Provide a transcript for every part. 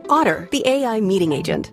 Otter, the AI meeting agent.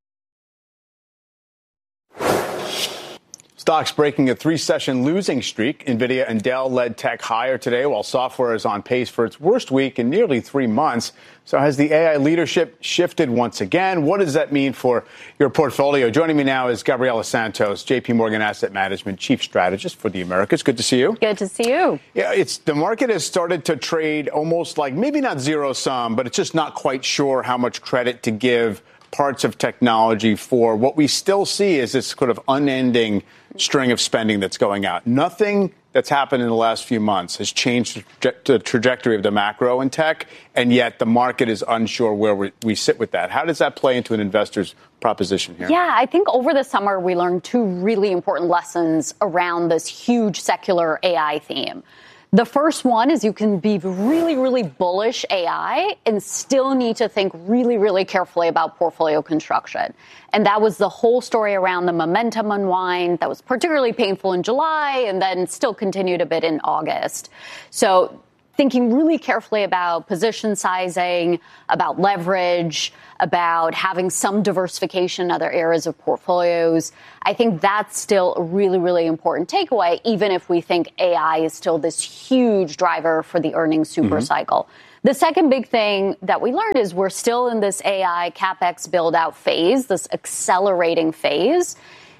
Stocks breaking a three-session losing streak. NVIDIA and Dell led tech higher today, while software is on pace for its worst week in nearly 3 months. So has the AI leadership shifted once again? What does that mean for your portfolio? Joining me now is Gabriela Santos, JP Morgan Asset Management Chief Strategist for the Americas. Good to see you. Good to see you. Yeah, the market has started to trade almost like maybe not zero sum, but it's just not quite sure how much credit to give parts of technology for what we still see is this sort of unending string of spending that's going out. Nothing that's happened in the last few months has changed the trajectory of the macro in tech, and yet the market is unsure where we sit with that. How does that play into an investor's proposition here? Yeah, I think over the summer we learned 2 really important lessons around this huge secular AI theme. The first one is you can be really, really bullish AI and still need to think really, really carefully about portfolio construction. And that was the whole story around the momentum unwind that was particularly painful in July and then still continued a bit in August. So thinking really carefully about position sizing, about leverage, about having some diversification in other areas of portfolios. I think that's still a really, really important takeaway, even if we think AI is still this huge driver for the earnings super cycle. The second big thing that we learned is we're still in this AI CapEx build out phase, this accelerating phase,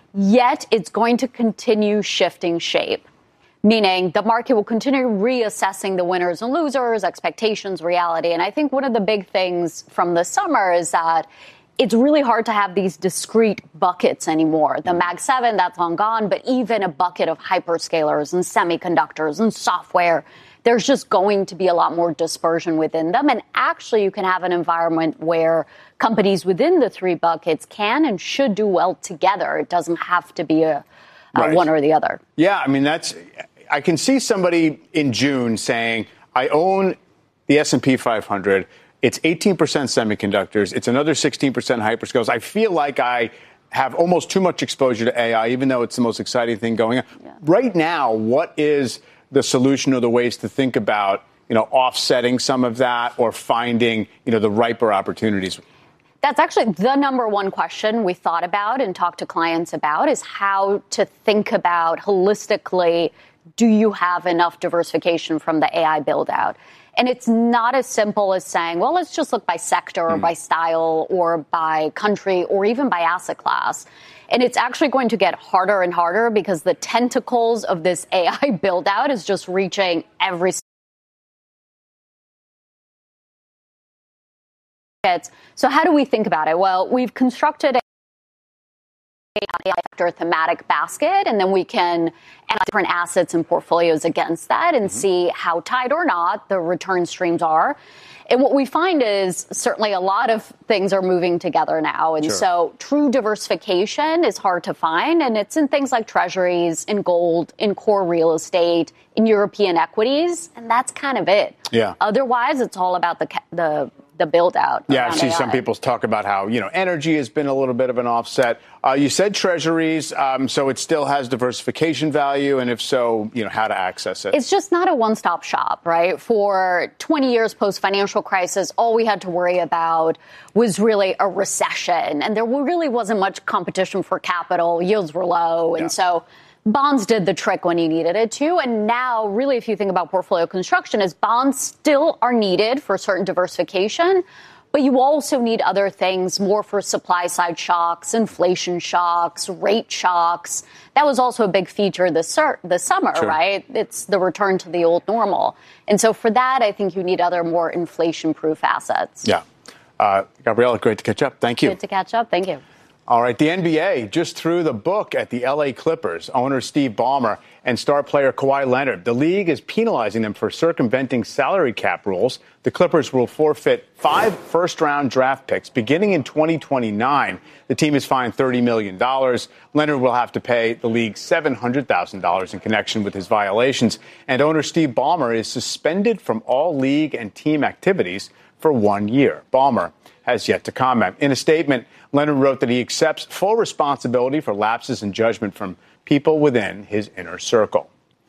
yet it's going to continue shifting shape. Meaning the market will continue reassessing the winners and losers, expectations, reality. And I think one of the big things from the summer is that it's really hard to have these discrete buckets anymore. The Mag 7, that's long gone, but even a bucket of hyperscalers and semiconductors and software, there's just going to be a lot more dispersion within them. And actually, you can have an environment where companies within the 3 buckets can and should do well together. It doesn't have to be one or the other. Yeah, I mean, I can see somebody in June saying, I own the S&P 500. It's 18% semiconductors. It's another 16% hyperscalers. I feel like I have almost too much exposure to AI, even though it's the most exciting thing going on. Yeah. Right now, what is the solution or the ways to think about, offsetting some of that or finding, the riper opportunities? That's actually the number one question we thought about and talked to clients about is how to think about holistically, do you have enough diversification from the AI build out? And it's not as simple as saying, well, let's just look by sector or by style or by country or even by asset class. And it's actually going to get harder and harder because the tentacles of this AI build out is just reaching every. So how do we think about it? Well, we've constructed a AI sector thematic basket, and then we can add different assets and portfolios against that and see how tied or not the return streams are. And what we find is certainly a lot of things are moving together now. And so true diversification is hard to find. And it's in things like treasuries, in gold, in core real estate, in European equities. And that's kind of it. Yeah. Otherwise, it's all about the build out. Yeah, I see some people talk about how, energy has been a little bit of an offset. You said treasuries, so it still has diversification value. And if so, how to access it. It's just not a one-stop shop, right? For 20 years post-financial crisis, all we had to worry about was really a recession. And there really wasn't much competition for capital. Yields were low. And so bonds did the trick when you needed it to. And now, really, if you think about portfolio construction, is bonds still are needed for certain diversification, but you also need other things more for supply side shocks, inflation shocks, rate shocks. That was also a big feature this summer, right? It's the return to the old normal. And so for that, I think you need other more inflation-proof assets. Yeah. Gabriela, great to catch up. Thank you. Good to catch up. Thank you. All right, the NBA just threw the book at the L.A. Clippers, owner Steve Ballmer and star player Kawhi Leonard. The league is penalizing them for circumventing salary cap rules. The Clippers will forfeit 5 first-round draft picks beginning in 2029. The team is fined $30 million. Leonard will have to pay the league $700,000 in connection with his violations. And owner Steve Ballmer is suspended from all league and team activities for 1 year. Ballmer has yet to comment. In a statement, Leonard wrote that he accepts full responsibility for lapses in judgment from people within his inner circle.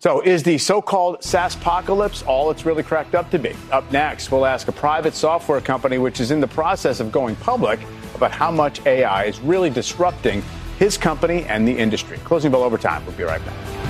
So is the so-called SaaSpocalypse all it's really cracked up to be? Up next, we'll ask a private software company which is in the process of going public about how much AI is really disrupting his company and the industry. Closing bell overtime. We'll be right back.